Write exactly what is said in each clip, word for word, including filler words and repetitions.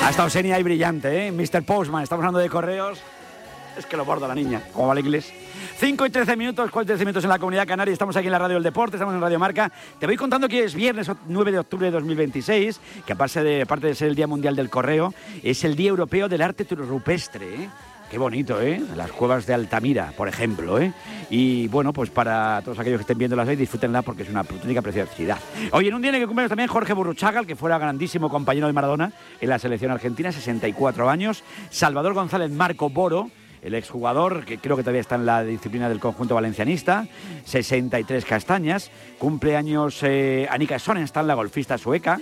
Ha estado Xenia ahí brillante, ¿eh? mister Postman, estamos hablando de correos. Es que lo borda la niña, como va el inglés. cinco y trece minutos, cuatro y trece minutos en la Comunidad Canaria. Estamos aquí en la Radio del Deporte, estamos en Radio Marca. Te voy contando que es viernes nueve de octubre de dos mil veintiséis, que aparte de, aparte de ser el Día Mundial del Correo, es el Día Europeo del Arte Rupestre, ¿eh? Qué bonito, ¿eh? Las cuevas de Altamira, por ejemplo, ¿eh? Y bueno, pues para todos aquellos que estén viéndolas hoy, disfrútenla porque es una auténtica preciosidad. Oye, en un día en el que cumpleaños también Jorge Burruchaga, que fuera grandísimo compañero de Maradona en la selección argentina, sesenta y cuatro años. Salvador González Marco Boro, el exjugador, que creo que todavía está en la disciplina del conjunto valencianista, sesenta y tres castañas. Cumpleaños eh, Annika Sonnenstad, la golfista sueca.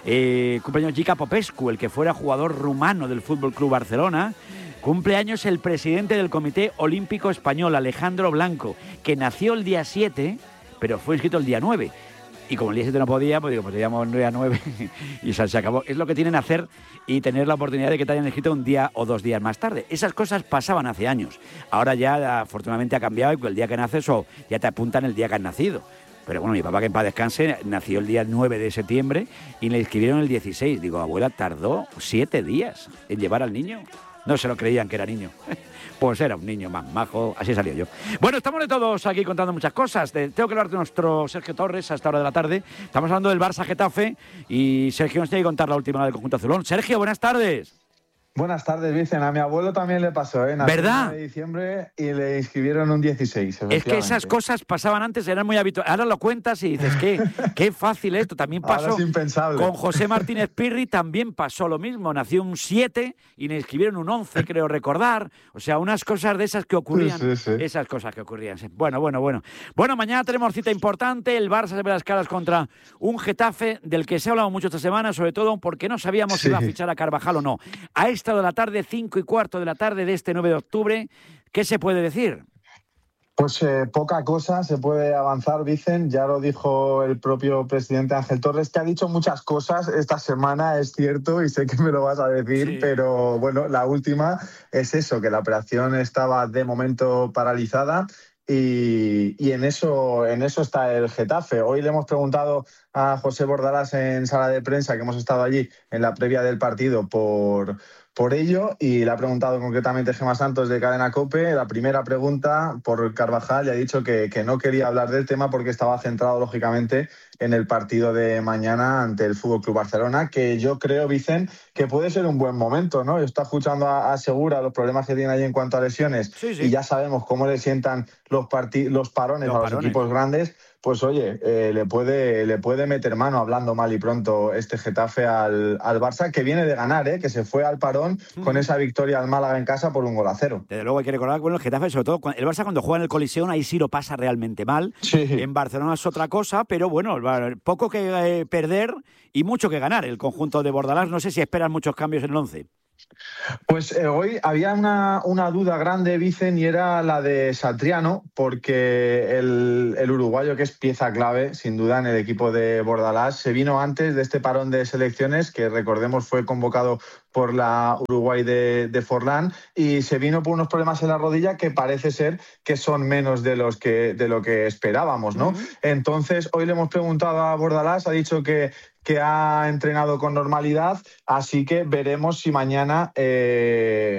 Eh, cumpleaños Jica Popescu, el que fuera jugador rumano del Fútbol Club Barcelona. Cumpleaños el presidente del Comité Olímpico Español, Alejandro Blanco, que nació el día siete, pero fue inscrito el día nueve. Y como el día siete no podía, pues digo, pues te llamo el día nueve y se acabó. Es lo que tienen que hacer y tener la oportunidad de que te hayan escrito un día o dos días más tarde. Esas cosas pasaban hace años. Ahora ya, afortunadamente, ha cambiado y el día que naces o ya te apuntan el día que has nacido. Pero bueno, mi papá, que en paz descanse, nació el día nueve de septiembre y le inscribieron el dieciséis. Digo, abuela, tardó siete días en llevar al niño. No se lo creían que era niño. Pues era un niño más majo, así salió yo. Bueno, estamos de todos aquí contando muchas cosas. De, tengo que hablar de nuestro Sergio Torres a esta hora de la tarde. Estamos hablando del Barça Getafe y Sergio nos tiene que contar la última del conjunto azulón. Sergio, buenas tardes. Buenas tardes, Vicen. A mi abuelo también le pasó, ¿eh? Nació ¿verdad? el nueve de diciembre y le inscribieron un dieciséis. Es que esas cosas pasaban antes, eran muy habituales. Ahora lo cuentas y dices, qué, qué fácil esto. También pasó Ahora es impensable. Con José Martínez Pirri, también pasó lo mismo. Nació un siete y le inscribieron un once, creo recordar. O sea, unas cosas de esas que ocurrían. Sí, sí, sí. Esas cosas que ocurrían. Sí. Bueno, bueno, bueno. Bueno, mañana tenemos cita importante. El Barça se ve las caras contra un Getafe del que se ha hablado mucho esta semana, sobre todo porque no sabíamos Sí. si iba a fichar a Carvajal o no. A esta hora de la tarde, cinco y cuarto de la tarde de este nueve de octubre, ¿qué se puede decir? Pues eh, poca cosa se puede avanzar, Vicen. Ya lo dijo el propio presidente Ángel Torres, que ha dicho muchas cosas esta semana, es cierto, y sé que me lo vas a decir, Sí. pero bueno, la última es eso, que la operación estaba de momento paralizada. Y, y en eso en eso está el Getafe. Hoy le hemos preguntado a José Bordalás en sala de prensa, que hemos estado allí en la previa del partido, por, por ello, y le ha preguntado concretamente Gemma Santos de Cadena COPE. La primera pregunta por Carvajal, y ha dicho que, que no quería hablar del tema porque estaba centrado, lógicamente, en el partido de mañana ante el F C Barcelona, que yo creo, Vicen, que puede ser un buen momento, ¿no? Está escuchando a, a Segura los problemas que tiene ahí en cuanto a lesiones, Sí, sí. y ya sabemos cómo le sientan los, parti- los parones Los a los parones. equipos grandes. Pues oye, eh, le puede le puede meter mano, hablando mal y pronto, este Getafe al, al Barça, que viene de ganar, ¿eh? Que se fue al parón Mm. con esa victoria al Málaga en casa por un gol a cero. Desde luego hay que recordar que bueno, el Getafe, sobre todo, el Barça cuando juega en el Coliseum, ahí sí lo pasa realmente mal. Sí. En Barcelona es otra cosa, pero bueno, poco que eh, perder y mucho que ganar el conjunto de Bordalás. No sé si esperan muchos cambios en el once. Pues eh, hoy había una, una duda grande, Vicen, y era la de Satriano, porque el, el uruguayo, que es pieza clave, sin duda, en el equipo de Bordalás, se vino antes de este parón de selecciones, que recordemos fue convocado por la Uruguay de, de Forlán, y se vino por unos problemas en la rodilla que parece ser que son menos de los que de lo que esperábamos, ¿no? Uh-huh. Entonces, hoy le hemos preguntado a Bordalás, ha dicho que que ha entrenado con normalidad, así que veremos si mañana eh,